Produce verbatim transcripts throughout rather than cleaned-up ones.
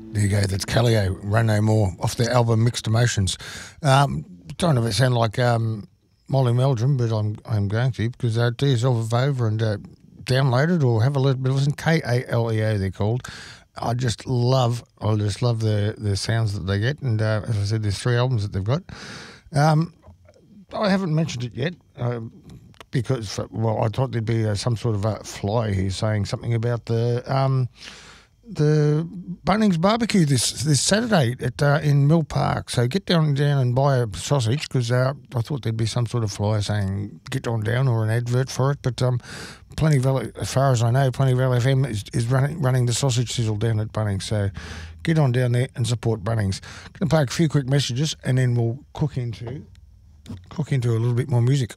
There you go, that's Callio, Run No More, off their album Mixed Emotions. Um, don't know if it sound like um, Molly Meldrum, but I'm I'm going to, because uh, do yourself a favour and uh, download it or have a little bit of listen. K A L E O they're called. I just love, I just love the, the sounds that they get, and uh, as I said, there's three albums that they've got. Um, I haven't mentioned it yet, uh, because, well, I thought there'd be uh, some sort of a fly here saying something about the... Um, the Bunnings barbecue this this Saturday at uh, in Mill Park. So get down down and buy a sausage, because uh, I thought there'd be some sort of flyer saying get on down or an advert for it. But um, Plenty Valley, as far as I know, Plenty Valley F M is, is running running the sausage sizzle down at Bunnings. So get on down there and support Bunnings. Going to play a few quick messages and then we'll cook into cook into a little bit more music.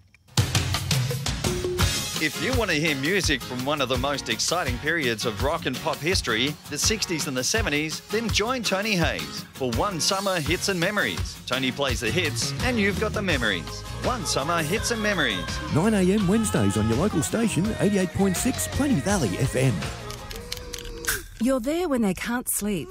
If you want to hear music from one of the most exciting periods of rock and pop history, the sixties and the seventies, then join Tony Hayes for One Summer Hits and Memories. Tony plays the hits and you've got the memories. One Summer Hits and Memories. nine a m Wednesdays on your local station, eighty-eight point six Plenty Valley F M. You're there when they can't sleep.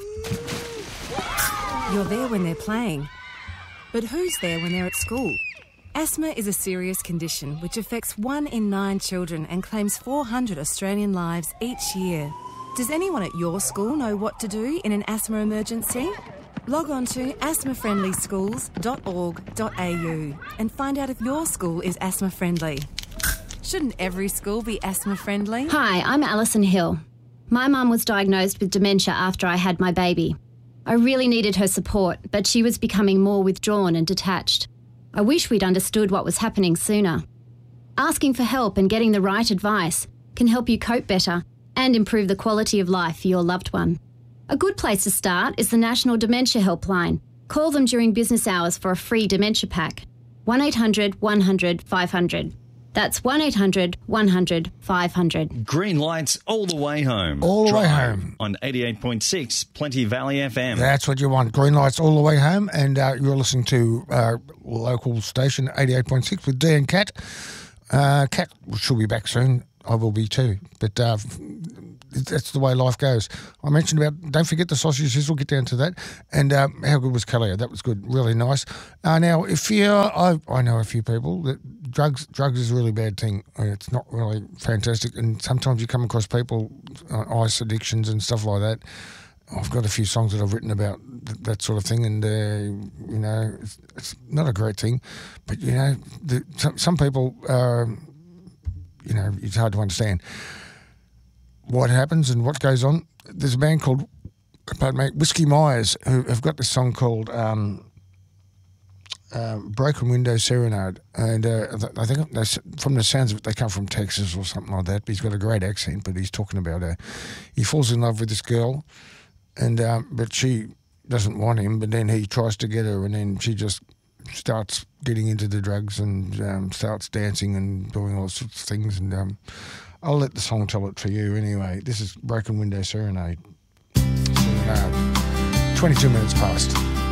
You're there when they're playing. But who's there when they're at school? Asthma is a serious condition which affects one in nine children and claims four hundred Australian lives each year. Does anyone at your school know what to do in an asthma emergency? Log on to asthma friendly schools dot org dot a u and find out if your school is asthma friendly. Shouldn't every school be asthma friendly? Hi, I'm Alison Hill. My mum was diagnosed with dementia after I had my baby. I really needed her support, but she was becoming more withdrawn and detached. I wish we'd understood what was happening sooner. Asking for help and getting the right advice can help you cope better and improve the quality of life for your loved one. A good place to start is the National Dementia Helpline. Call them during business hours for a free dementia pack. one eight hundred one hundred five hundred. That's one eight hundred one hundred five hundred. Green lights all the way home. All the Drive way home. On eighty-eight point six Plenty Valley F M. That's what you want, green lights all the way home. And uh, you're listening to uh, local station eighty-eight point six with Dee and Kat. Uh, Kat she'll be back soon. I will be too. But uh, that's the way life goes. I mentioned about, don't forget the sausages, we'll get down to that. And um, how good was Callio? That was good, really nice. Uh, now, if you, I, I know a few people that drugs drugs is a really bad thing. It's not really fantastic. And sometimes you come across people, uh, ice addictions and stuff like that. I've got a few songs that I've written about th- that sort of thing, and, uh, you know, it's, it's not a great thing. But, you know, the, some, some people, uh, you know, it's hard to understand what happens and what goes on. There's a band called, pardon me, Whiskey Myers, who have got this song called um, uh, Broken Window Serenade. And uh, I think they, from the sounds of it, they come from Texas or something like that. But he's got a great accent, but he's talking about uh, he falls in love with this girl, and um, but she doesn't want him, but then he tries to get her, and then she just starts getting into the drugs and um, starts dancing and doing all sorts of things. And um, I'll let the song tell it for you anyway. This is Broken Window Serenade. Serenade. twenty-two minutes past.